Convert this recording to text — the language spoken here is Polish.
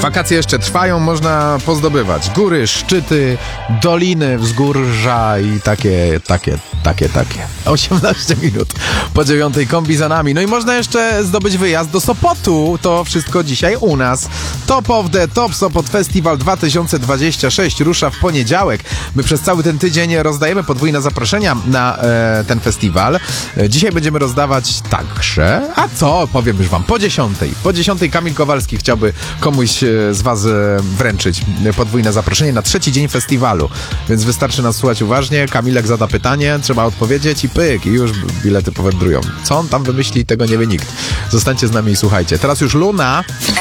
Wakacje jeszcze trwają, można pozdobywać góry, szczyty, doliny, wzgórza i takie. 18 minut po 9 kombi za nami. No i można jeszcze zdobyć wyjazd do Sopotu. To wszystko dzisiaj u nas. Top of the Top Sopot Festival 2026 rusza w poniedziałek. My przez cały ten tydzień rozdajemy podwójne zaproszenia na ten festiwal. Dzisiaj będziemy rozdawać także, a co? Powiem już wam, po 10. Po 10 Kamil Kowalski chciałby komuś z was wręczyć podwójne zaproszenie na trzeci dzień festiwalu. Więc wystarczy nas słuchać uważnie. Kamilek zada pytanie, trzeba odpowiedzieć i pyk, i już bilety powędrują. Co on tam wymyśli, tego nie wie nikt. Zostańcie z nami i słuchajcie. Teraz już Luna.